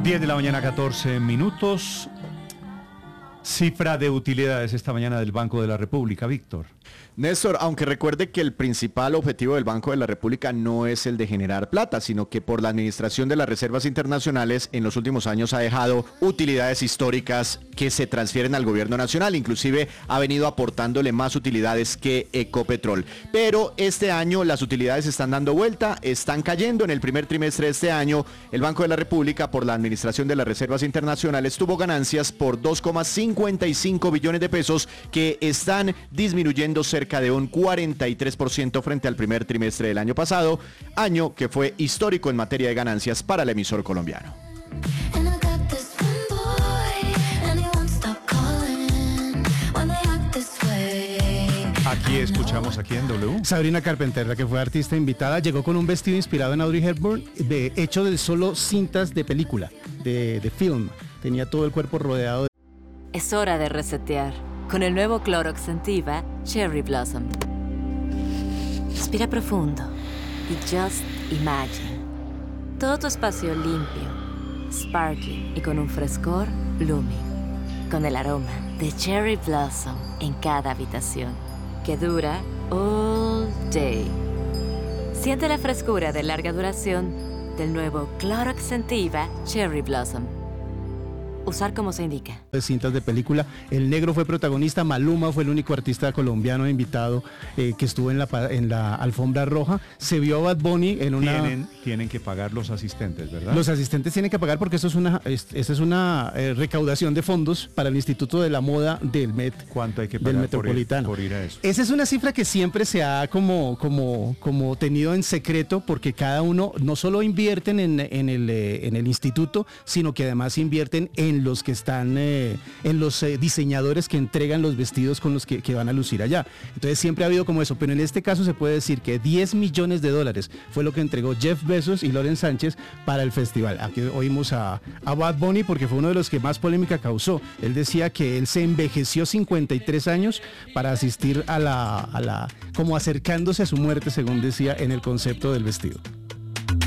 10 de la mañana, 14 minutos. Cifra de utilidades esta mañana del Banco de la República, Víctor. Néstor, aunque recuerde que el principal objetivo del Banco de la República no es el de generar plata, sino que por la administración de las reservas internacionales en los últimos años ha dejado utilidades históricas que se transfieren al gobierno nacional, inclusive ha venido aportándole más utilidades que Ecopetrol. Pero este año las utilidades están dando vuelta, están cayendo. En el primer trimestre de este año, el Banco de la República, por la administración de las reservas internacionales, tuvo ganancias por 2,55 billones de pesos, que están disminuyendo cerca de un 43% frente al primer trimestre del año pasado, año que fue histórico en materia de ganancias para el emisor colombiano. Aquí escuchamos aquí en W. Sabrina Carpenter, la que fue artista invitada, llegó con un vestido inspirado en Audrey Hepburn, hecho de solo cintas de película, de film. Tenía todo el cuerpo rodeado de... Es hora de resetear con el nuevo Clorox Scentiva Cherry Blossom. Respira profundo y just imagine. Todo tu espacio limpio, sparkling y con un frescor blooming. Con el aroma de Cherry Blossom en cada habitación, que dura all day. Siente la frescura de larga duración del nuevo Clorox Scentiva Cherry Blossom. Usar como se indica. De cintas de película. El negro fue protagonista. Maluma fue el único artista colombiano invitado que estuvo en la alfombra roja. Se vio a Bad Bunny en una... Tienen que pagar los asistentes, ¿verdad? Los asistentes tienen que pagar porque esa es una recaudación de fondos para el Instituto de la Moda del Met. ¿Cuánto hay que pagar del Metropolitano? por ir a eso? Esa es una cifra que siempre se ha como tenido en secreto, porque cada uno no solo invierten en el instituto, sino que además invierten en los que están, en los diseñadores que entregan los vestidos con los que van a lucir allá. Entonces siempre ha habido como eso, pero en este caso se puede decir que $10 millones fue lo que entregó Jeff Bezos y Loren Sánchez para el festival. Aquí oímos a Bad Bunny porque fue uno de los que más polémica causó. Él decía que él se envejeció 53 años para asistir a la como acercándose a su muerte, según decía en el concepto del vestido.